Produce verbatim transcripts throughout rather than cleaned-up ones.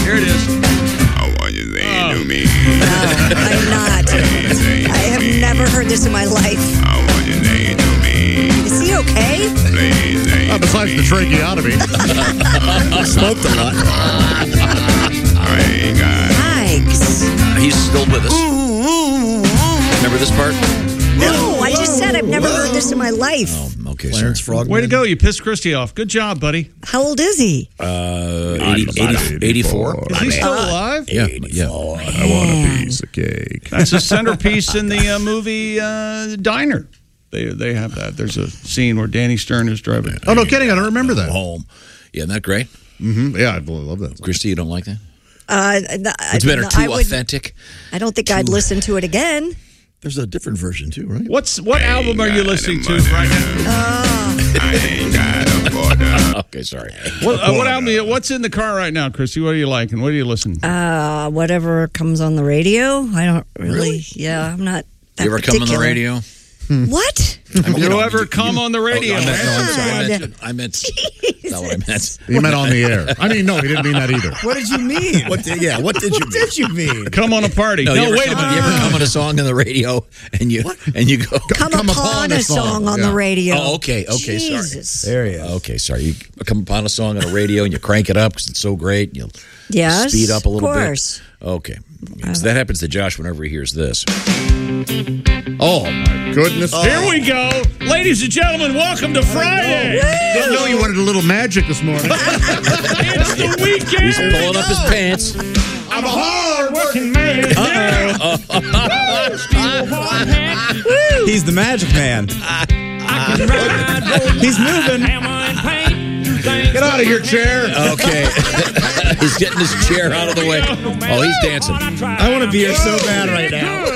Here it is. I want you to say to me. No, I'm not. I have never heard this in my life. I want you to say to me. Is he okay? Please say Oh, besides the tracheotomy. Smoked a lot. I got Yikes. He's still with us. Remember this part? No, I just said I've never heard this in my life. Oh, okay, Clarence sorry. Frogman. Way to go. You pissed Christy off. Good job, buddy. How old is he? Uh, eighty, eighty, eighty-four. Is he still alive? Yeah, yeah. I want a piece of cake. That's a centerpiece in the uh, movie uh, Diner. They they have that. There's a scene where Danny Stern is driving. Oh, no kidding. I don't remember that. Home. Yeah, isn't that great? Mm-hmm. Yeah, I love that. Christy, you don't like that? Uh, It's better no, too I would- authentic. I don't think I'd listen to it again. There's a different version, too, right? What's What album are you listening to right now? I ain't got a border. Okay, sorry. What, uh, what album? What's in the car right now, Christy? What are you liking? What are you listening to? Uh, whatever comes on the radio. I don't really. Really? Yeah, I'm not. That You ever come on the particular. radio? What? I mean, you know, ever you- come you- on the radio? Oh, I meant, no, I'm sorry. I God. meant, I meant that's not what I meant. He meant on the air. I mean, no, he didn't mean that either. What did you mean? What did, yeah, what did you What did you mean? Come on a party. No, No, you ever wait a come, minute. You ever come on a song on the radio and you and you go? Come, Come upon, upon a a song, song, on yeah. the radio. Oh, okay, okay, sorry. Jesus. There he is. Okay, sorry. You come upon a song on the radio and you crank it up because it's so great. And you Yes. speed up a little of course. bit. Okay, so that happens to Josh whenever he hears this. Oh, my goodness. Here we go. Ladies and gentlemen, welcome to Friday. Didn't know you wanted a little magic this morning. It's the weekend. He's pulling up his pants. I'm a hard-working man. He's the magic man. He's moving. Get out of your chair. Okay, he's getting his chair out of the way. Oh, he's dancing. I want to be here so bad right now.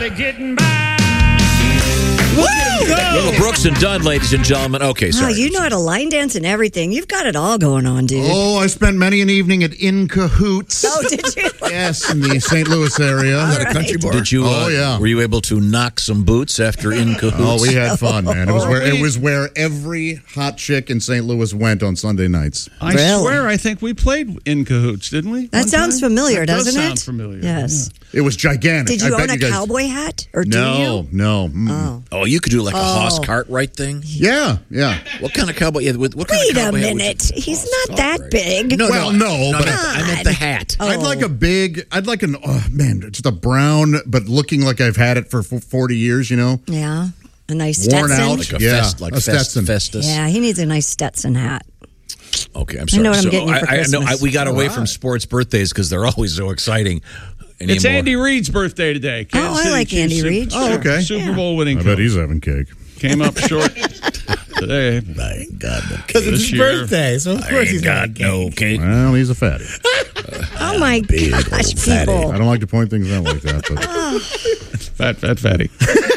Little Brooks and Dunn, ladies and gentlemen. Okay, Oh, sorry. you know how to line dance and everything. You've got it all going on, dude. Oh, I spent many an evening at In Cahoots. Oh, did you? Yes, in the Saint Louis area. At a country bar. Did you? Uh, Oh, yeah. Were you able to knock some boots after In Cahoots? Oh, we had fun, man. It was where it was where every hot chick in Saint Louis went on Sunday nights. I Really? swear, I think we played In Cahoots, didn't we? That One sounds time? familiar, That does doesn't sound it? familiar. Yes. It was gigantic. Did you I own bet a you guys, cowboy hat? Or do No, you? no. Mm. Oh. Oh, you could do like a Hoss Oh. Cartwright thing. Yeah, yeah. What kind of cowboy? Yeah, what, what kind Wait of a cowboy hat would minute. you- He's Oh, not that Cartwright. big. No, Well, no, no, but I meant, I meant the hat. Oh. I'd like a big, I'd like an, oh, man, just a brown, but looking like I've had it for f- forty years, you know? Yeah. A nice Worn Stetson. out. Like a Yeah, fest, like a fest, Stetson. Festus. Yeah, he needs a nice Stetson hat. Okay, I'm I sorry. know what I'm So getting you for I, I know I, Christmas. we got away from sports birthdays because they're always so exciting. Anymore. It's Andy Reid's birthday today. Kansas Oh, I City like Chiefs Andy Super- Reid. Oh, okay. Super Bowl winning I coach. bet he's having cake. Came up short today. My God, no Because it's This his year, birthday, so of I course ain't he's got got no cake. Well, he's a fatty. Oh, my gosh, fatty. people. I don't like to point things out like that, but Fat, fat, fatty.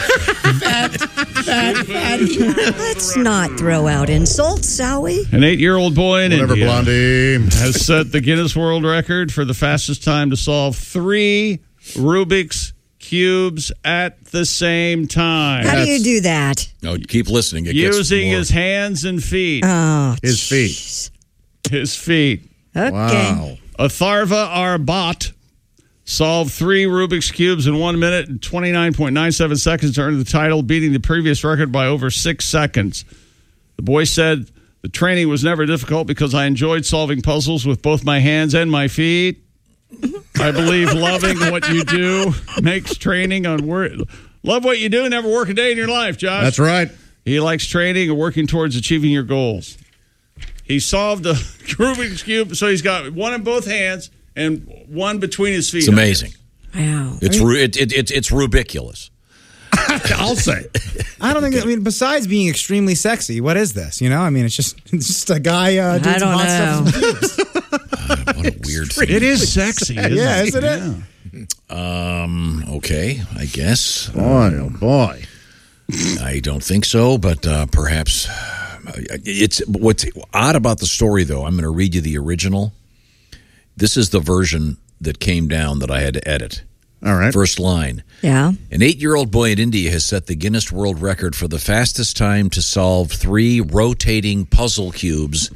Let's not throw out insults, shall we? An eight-year-old boy in whatever, India Blondie. has set the Guinness World Record for the fastest time to solve three Rubik's Cubes at the same time. How do you do that? No, keep listening. It gets Using more. his hands and feet. Oh, His feet. jeez. His feet. Okay. Wow. Atharva Arbat solved three Rubik's Cubes in one minute and twenty-nine point nine seven seconds to earn the title, beating the previous record by over six seconds. The boy said, "The training was never difficult because I enjoyed solving puzzles with both my hands and my feet. I believe loving what you do makes training on work. Love what you do, never work a day in your life, Josh." That's right. He likes training and working towards achieving your goals. He solved a Rubik's Cube, so he's got one in both hands and one between his feet. It's amazing. Wow. It's ru- it, it, it, it's rubiculous. I'll say. I don't think. I mean, besides being extremely sexy, what is this? You know, I mean, it's just it's just a guy uh, doing I some don't hot stuff. know. with his boobs. Uh, what a weird thing. It is sexy, isn't Yeah, it? isn't it? Um. Okay, I guess. Boy, oh boy. I don't think so, but uh, perhaps it's what's odd about the story. Though I'm going to read you the original. This is the version that came down that I had to edit. All right. First line. Yeah. An eight-year-old boy in India has set the Guinness World Record for the fastest time to solve three rotating puzzle cubes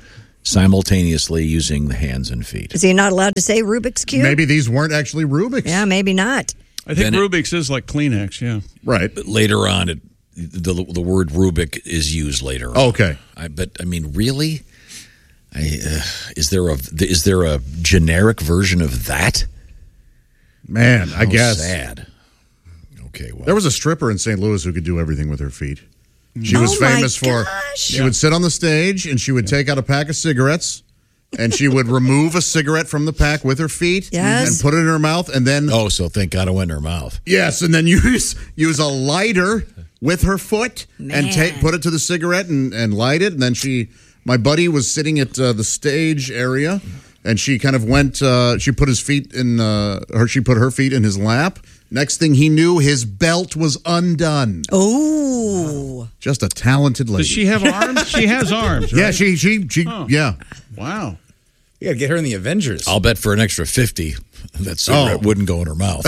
simultaneously using the hands and feet. Is he not allowed to say Rubik's Cube? Maybe these weren't actually Rubik's. Yeah, maybe not. I think Then it- Rubik's is like Kleenex, yeah. Right. But later on, it, the the word Rubik is used later on. Okay. I, but, I mean, really? I, uh, is there a is there a generic version of that? Man, I How guess. sad. Okay, well. There was a stripper in Saint Louis who could do everything with her feet. She was Oh, my famous for gosh. she would sit on the stage and she would take out a pack of cigarettes and she would remove a cigarette from the pack with her feet Yes. and put it in her mouth and then Oh, so thank God it went in her mouth. yes, and then use use a lighter with her foot and Man. take put it to the cigarette and, and light it and then she my buddy was sitting at uh, the stage area and she kind of went uh, she put his feet in uh, her she put her feet in his lap. Next thing he knew, his belt was undone. Oh. Just a talented lady. Does she have arms? She has arms, right? Yeah, she she she Oh. yeah. Wow. You got to get her in the Avengers. I'll bet for an extra fifty, that cigarette Oh. wouldn't go in her mouth.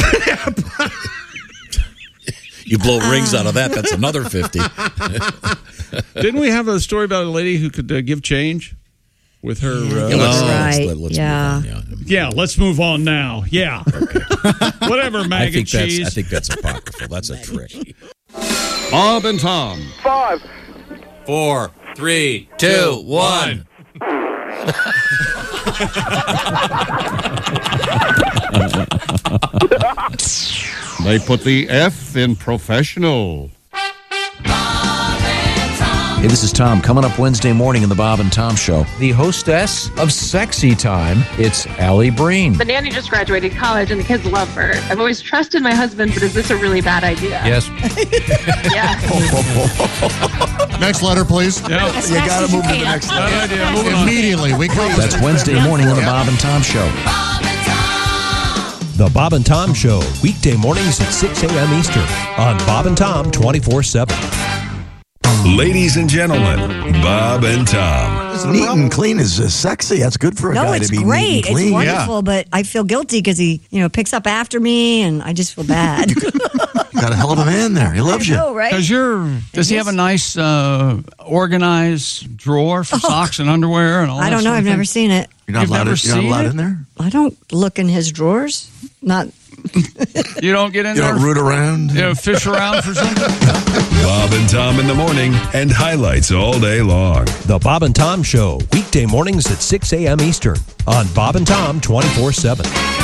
You blow rings out of that, that's another fifty. Didn't we have a story about a lady who could uh, give change with her? Uh, Yeah, let's, Oh. let's- Right, let- let's yeah. move on. yeah, let's move on now. Yeah. Whatever, I mag think and that's cheese. I think that's apocryphal. That's a trick. Bob and Tom. Five. Four, three, two, one. They put the F in professional. Hey, this is Tom. Coming up Wednesday morning in the Bob and Tom Show, the hostess of Sexy Time, it's Allie Breen. The nanny just graduated college and the kids love her. I've always trusted my husband, but is this a really bad idea? Yes. Yeah. Next letter, please. Yeah. As fast as you can. Bad idea. Moving on. Immediately. We close. That's Wednesday morning on the Bob and Tom Show. The Bob and Tom Show, weekday mornings at six a.m. Eastern on Bob and Tom twenty-four seven. Ladies and gentlemen, Bob and Tom. Neat and clean is uh, sexy. That's good for a No, guy it's to be great. neat and It's clean. wonderful, but I feel guilty because he, you know, picks up after me, and I just feel bad. Got a hell of a man there. He loves you. I know, right? Does your does he have a nice uh, organized drawer for socks and underwear and all? I that don't know. sort of I've thing? never seen it. You're not You've allowed, never to, you're not seen allowed it? in there? I don't look in his drawers. Not. You don't get in You there. don't root around? You know, fish around for something. Bob and Tom in the morning and highlights all day long. The Bob and Tom Show, weekday mornings at six a.m. Eastern on Bob and Tom twenty-four seven.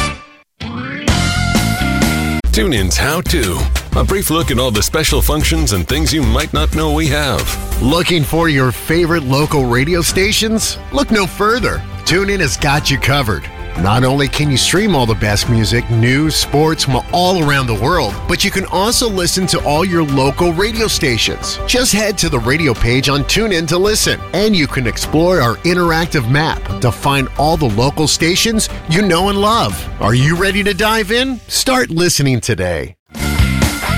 TuneIn's How To. A brief look at all the special functions and things you might not know we have. Looking for your favorite local radio stations? Look no further. TuneIn has got you covered. Not only can you stream all the best music, news, sports from all around the world, but you can also listen to all your local radio stations. Just head to the radio page on TuneIn to listen, and you can explore our interactive map to find all the local stations you know and love. Are you ready to dive in? Start listening today.